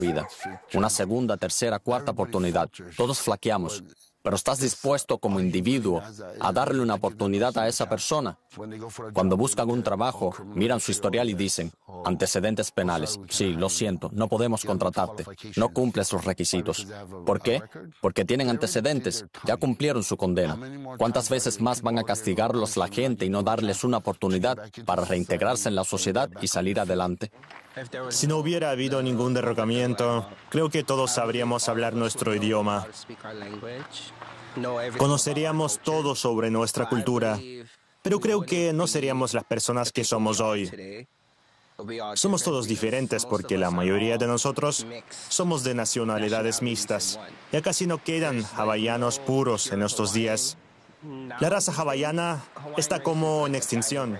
vida. Una segunda, tercera, cuarta oportunidad. Todos flaqueamos. Pero ¿estás dispuesto como individuo a darle una oportunidad a esa persona? Cuando buscan un trabajo, miran su historial y dicen, antecedentes penales. Sí, lo siento, no podemos contratarte. No cumples los requisitos. ¿Por qué? Porque tienen antecedentes. Ya cumplieron su condena. ¿Cuántas veces más van a castigarlos la gente y no darles una oportunidad para reintegrarse en la sociedad y salir adelante? Si no hubiera habido ningún derrocamiento, creo que todos sabríamos hablar nuestro idioma. Conoceríamos todo sobre nuestra cultura, pero creo que no seríamos las personas que somos hoy. Somos todos diferentes porque la mayoría de nosotros somos de nacionalidades mixtas. Ya casi no quedan hawaianos puros en estos días. La raza hawaiana está como en extinción.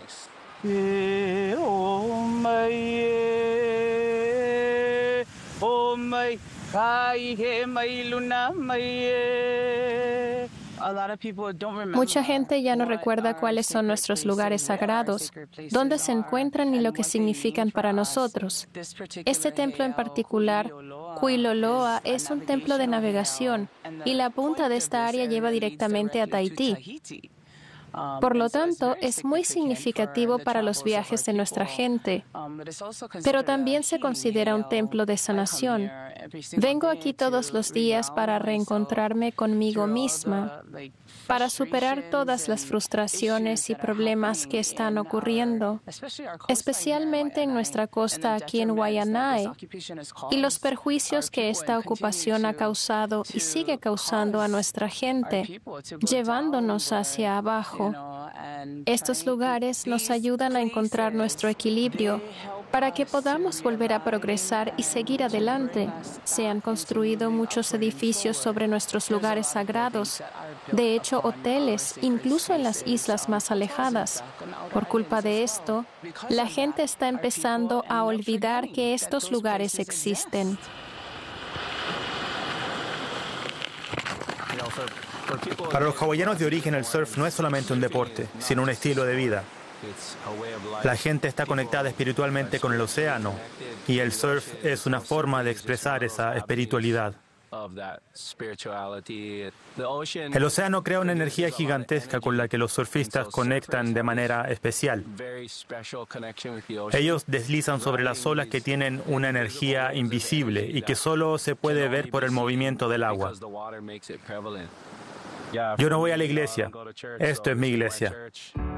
Mucha gente ya no recuerda cuáles son nuestros lugares sagrados, dónde se encuentran y lo que significan para nosotros. Este templo en particular, Kuiloloa, es un templo de navegación y la punta de esta área lleva directamente a Tahití. Por lo tanto, es muy significativo para los viajes de nuestra gente, pero también se considera un templo de sanación. Vengo aquí todos los días para reencontrarme conmigo misma, para superar todas las frustraciones y problemas que están ocurriendo, especialmente en nuestra costa aquí en Waianae, y los perjuicios que esta ocupación ha causado y sigue causando a nuestra gente, llevándonos hacia abajo. Estos lugares nos ayudan a encontrar nuestro equilibrio para que podamos volver a progresar y seguir adelante. Se han construido muchos edificios sobre nuestros lugares sagrados, de hecho hoteles, incluso en las islas más alejadas. Por culpa de esto, la gente está empezando a olvidar que estos lugares existen. Para los hawaianos de origen, el surf no es solamente un deporte, sino un estilo de vida. La gente está conectada espiritualmente con el océano y el surf es una forma de expresar esa espiritualidad. El océano crea una energía gigantesca con la que los surfistas conectan de manera especial. Ellos deslizan sobre las olas que tienen una energía invisible y que solo se puede ver por el movimiento del agua. Yo no voy a la iglesia. Esto es mi iglesia.